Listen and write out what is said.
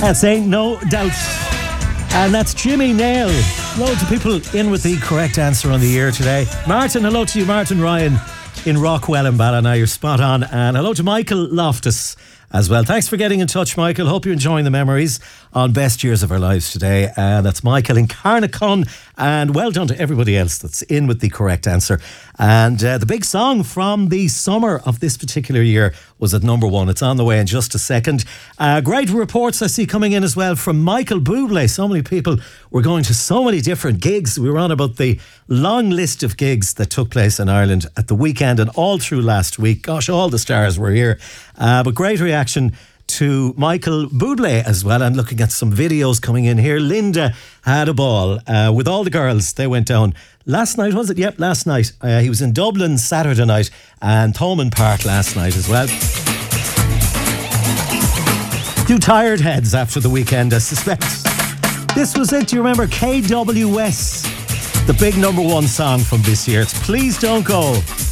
That's Ain't No Doubt. And that's Jimmy Nail. Loads of people in with the correct answer on the air today. Martin, hello to you. Martin Ryan in Rockwell and Ballina. You're spot on. And hello to Michael Loftus as well. Thanks for getting in touch, Michael. Hope you're enjoying the memories on Best Years of Our Lives today. That's Michael in Carnacon. And well done to everybody else that's in with the correct answer. And the big song from the summer of this particular year was at number one. It's on the way in just a second. Great reports I see coming in as well from Michael Bublé. So many people were going to so many different gigs. We were on about the long list of gigs that took place in Ireland at the weekend and all through last week. Gosh, all the stars were here. But great reaction to Michael Bublé as well. I'm looking at some videos coming in here. Linda had a ball with all the girls. They went down last night, was it? Yep, last night. He was in Dublin Saturday night and Thomond Park last night as well. Few tired heads after the weekend, I suspect. This was it. Do you remember KWS? The big number one song from this year. It's Please Don't Go.